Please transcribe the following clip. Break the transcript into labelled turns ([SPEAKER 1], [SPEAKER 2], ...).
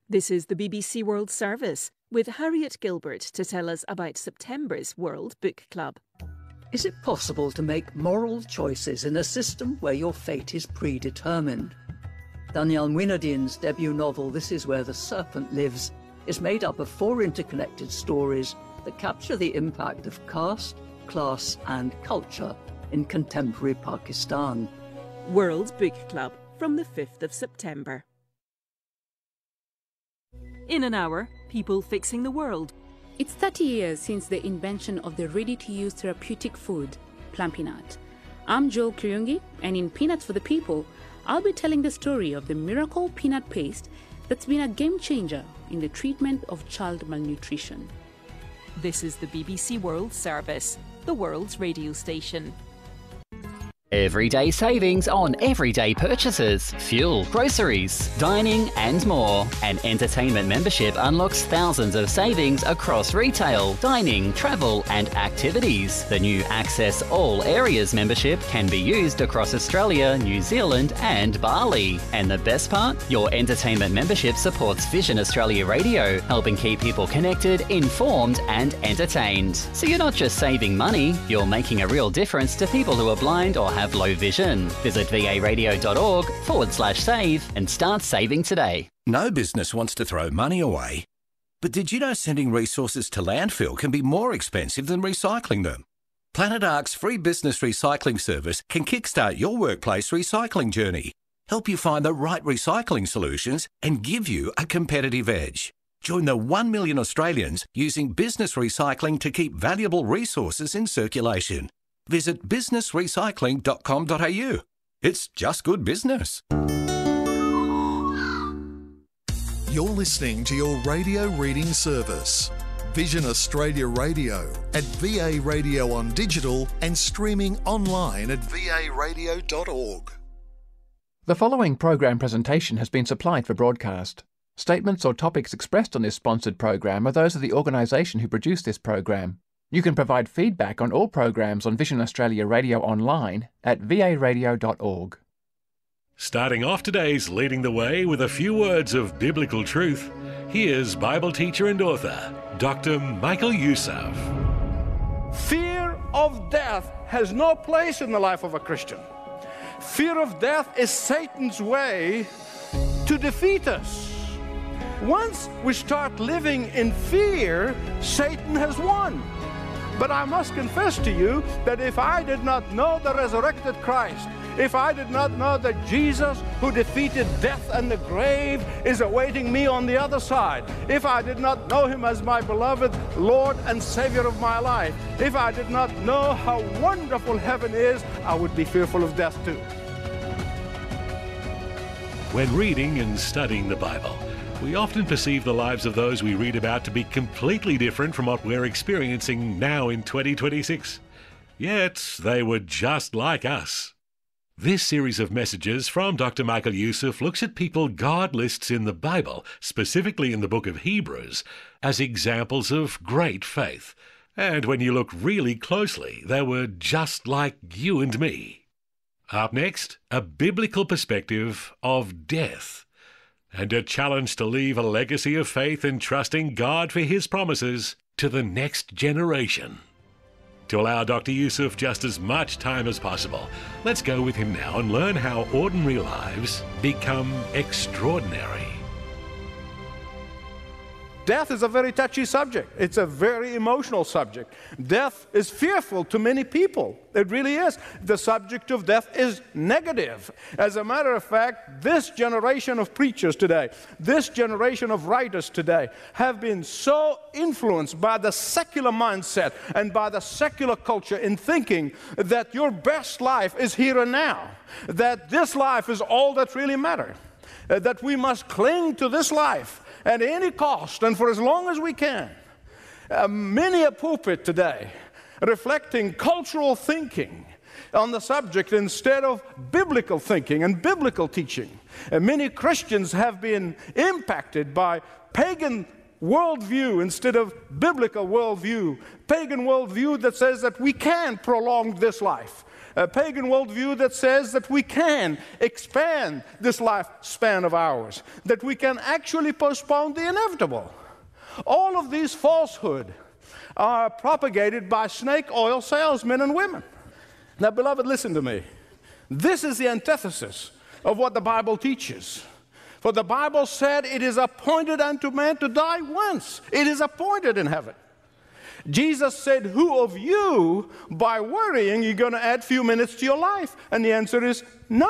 [SPEAKER 1] This is the BBC World Service with Harriet Gilbert to tell us about September's World Book Club.
[SPEAKER 2] Is it possible to make moral choices in a system where your fate is predetermined? Danielle Muinadine's debut novel, This Is Where the Serpent Lives, is made up of 4 interconnected stories that capture the impact of caste, class and culture in contemporary Pakistan.
[SPEAKER 1] World Book Club from the 5th of September. In an hour, people fixing the world.
[SPEAKER 3] It's 30 years since the invention of the ready-to-use therapeutic food, Plumpy'Nut. I'm Joel Kiriungi, and in Peanuts for the People, I'll be telling the story of the miracle peanut paste that's been a game-changer in the treatment of child malnutrition.
[SPEAKER 1] This is the BBC World Service, the world's radio station.
[SPEAKER 4] Everyday savings on everyday purchases, fuel, groceries, dining and more. An entertainment membership unlocks thousands of savings across retail, dining, travel and activities. The new Access All Areas membership can be used across Australia, New Zealand and Bali. And the best part? Your entertainment membership supports Vision Australia Radio, helping keep people connected, informed and entertained. So you're not just saving money, you're making a real difference to people who are blind or have low vision. Visit varadio.org/save and start saving today.
[SPEAKER 5] No business wants to throw money away. But did you know sending resources to landfill can be more expensive than recycling them? Planet Ark's free business recycling service can kickstart your workplace recycling journey, help you find the right recycling solutions and give you a competitive edge. Join the 1 million Australians using business recycling to keep valuable resources in circulation. Visit businessrecycling.com.au. It's just good business.
[SPEAKER 6] You're listening to your radio reading service. Vision Australia Radio at VA Radio on digital and streaming online at varadio.org.
[SPEAKER 7] The following program presentation has been supplied for broadcast. Statements or topics expressed on this sponsored program are those of the organisation who produced this program. You can provide feedback on all programs on Vision Australia Radio online at varadio.org.
[SPEAKER 8] Starting off today's Leading the Way with a few words of biblical truth, here's Bible teacher and author, Dr. Michael Youssef.
[SPEAKER 9] Fear of death has no place in the life of a Christian. Fear of death is Satan's way to defeat us. Once we start living in fear, Satan has won. But I must confess to you that if I did not know the resurrected Christ, if I did not know that Jesus, who defeated death and the grave, is awaiting me on the other side, if I did not know Him as my beloved Lord and Savior of my life, if I did not know how wonderful heaven is, I would be fearful of death too.
[SPEAKER 8] When reading and studying the Bible, we often perceive the lives of those we read about to be completely different from what we're experiencing now in 2026. Yet, they were just like us. This series of messages from Dr. Michael Youssef looks at people God lists in the Bible, specifically in the book of Hebrews, as examples of great faith. And when you look really closely, they were just like you and me. Up next, a biblical perspective of death, and a challenge to leave a legacy of faith and trusting God for His promises to the next generation. To allow Dr. Youssef just as much time as possible, let's go with him now and learn how ordinary lives become extraordinary.
[SPEAKER 9] Death is a very touchy subject. It's a very emotional subject. Death is fearful to many people. It really is. The subject of death is negative. As a matter of fact, this generation of preachers today, this generation of writers today, have been so influenced by the secular mindset and by the secular culture in thinking that your best life is here and now, that this life is all that really matters, that we must cling to this life at any cost and for as long as we can. Many a pulpit today reflecting cultural thinking on the subject instead of biblical thinking and biblical teaching. Many Christians have been impacted by pagan worldview instead of biblical worldview. Pagan worldview that says that we can prolong this life. a pagan worldview that says that we can expand this lifespan of ours, that we can actually postpone the inevitable. All of these falsehoods are propagated by snake oil salesmen and women. Now, beloved, listen to me. This is the antithesis of what the Bible teaches. For the Bible said it is appointed unto man to die once. It is appointed in heaven. Jesus said, who of you, by worrying, you're going to add a few minutes to your life? And the answer is no.